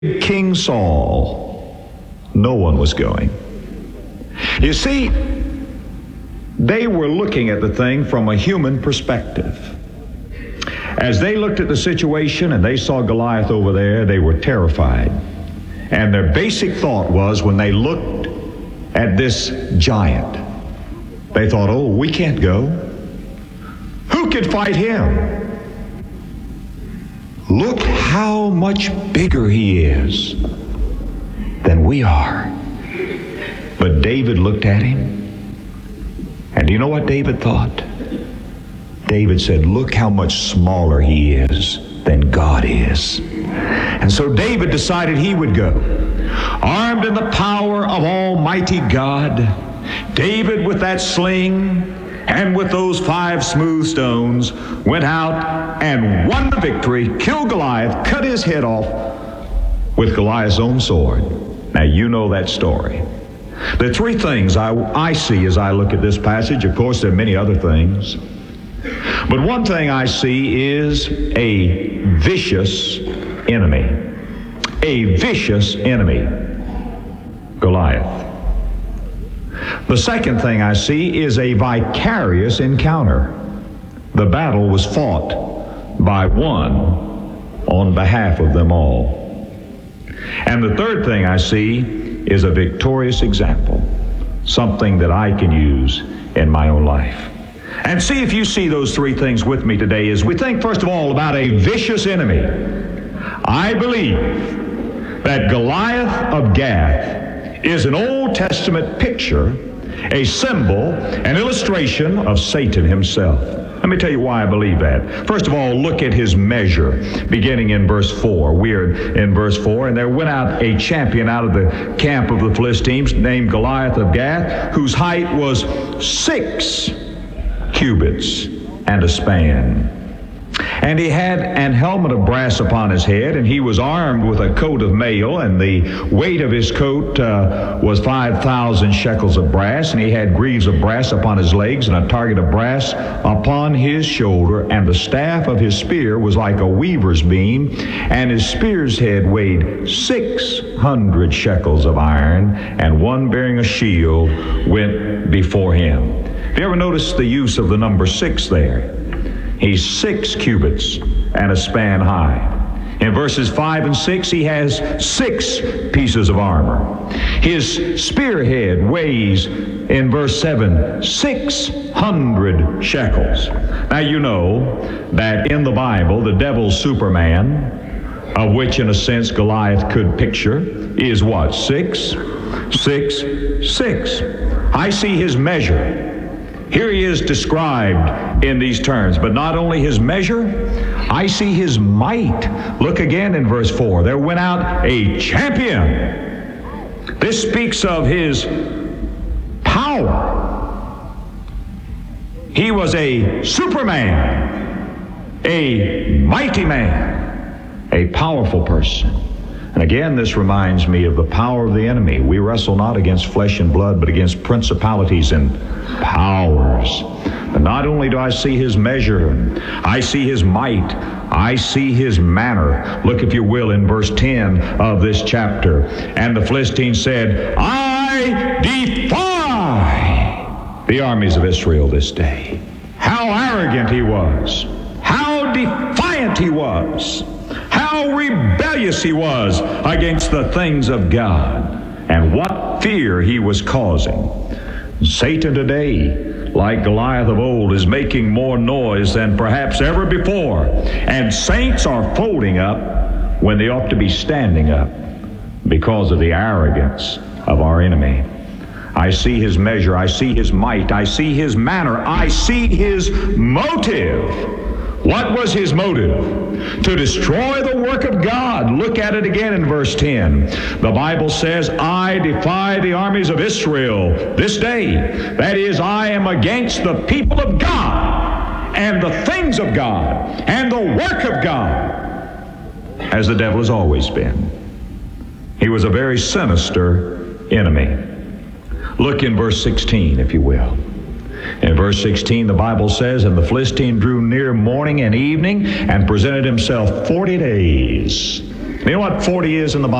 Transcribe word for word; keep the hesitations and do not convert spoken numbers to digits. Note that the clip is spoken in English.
King Saul, no one was going. You see, they were looking at the thing from a human perspective. As they looked at the situation and they saw Goliath over there, they were terrified. And their basic thought was, when they looked at this giant, they thought, oh, we can't go. Who could fight him? Look how much bigger he is than we are. But David looked at him, and do you know what David thought? David said, look how much smaller he is than God is. And so David decided he would go. Armed in the power of Almighty God, David with that sling and with those five smooth stones went out and won the victory, killed Goliath, cut his head off with Goliath's own sword. Now you know that story. There are three things I, I see as I look at this passage. Of course, there are many other things. But one thing I see is a vicious enemy. A vicious enemy. Goliath. The second thing I see is a vicarious encounter. The battle was fought by one on behalf of them all. And the third thing I see is a victorious example, something that I can use in my own life. And see if you see those three things with me today as we think first of all about a vicious enemy. I believe that Goliath of Gath is an Old Testament picture, a symbol, an illustration of Satan himself. Let me tell you why I believe that. First of all, look at his measure, beginning in verse four. We're in verse four, and there went out a champion out of the camp of the Philistines named Goliath of Gath, whose height was six cubits and a span. And he had an helmet of brass upon his head, and he was armed with a coat of mail, and the weight of his coat uh, was five thousand shekels of brass, and he had greaves of brass upon his legs, and a target of brass upon his shoulder, and the staff of his spear was like a weaver's beam, and his spear's head weighed six hundred shekels of iron, and one bearing a shield went before him. Have you ever noticed the use of the number six there? He's six cubits and a span high. In verses five and six, he has six pieces of armor. His spearhead weighs, in verse seven, six hundred shekels. Now you know that in the Bible, the devil's Superman, of which in a sense Goliath could picture, is what? Six, six, six. I see his measure. Here he is described in these terms, but not only his measure, I see his might. Look again in verse four. There went out a champion. This speaks of his power. He was a Superman, a mighty man, a powerful person. And again, this reminds me of the power of the enemy. We wrestle not against flesh and blood, but against principalities and powers. And not only do I see his measure, I see his might, I see his manner. Look, if you will, in verse ten of this chapter. And the Philistines said, I defy the armies of Israel this day. How arrogant he was. How defiant he was. How rebellious he was against the things of God, and what fear he was causing. Satan today, like Goliath of old, is making more noise than perhaps ever before, and saints are folding up when they ought to be standing up because of the arrogance of our enemy. I see his measure, I see his might, I see his manner, I see his motive. What was his motive? To destroy the work of God. Look at it again in verse ten. The Bible says, I defy the armies of Israel this day. That is, I am against the people of God and the things of God and the work of God, as the devil has always been. He was a very sinister enemy. Look in verse sixteen, if you will. In verse sixteen, the Bible says, and the Philistine drew near morning and evening and presented himself forty days You know what forty is in the Bible?